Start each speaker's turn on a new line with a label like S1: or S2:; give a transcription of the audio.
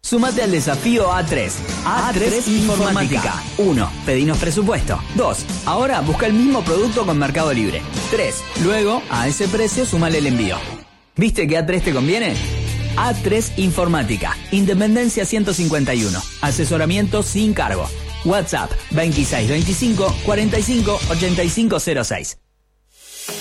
S1: Sumate al desafío A3. A3 Informática. 1. Pedinos presupuesto. 2. Ahora busca el mismo producto con Mercado Libre. 3. Luego, a ese precio, súmale el envío. ¿Viste que A3 te conviene? A3 Informática. Independencia 151. Asesoramiento sin cargo. WhatsApp 2625 45 8506.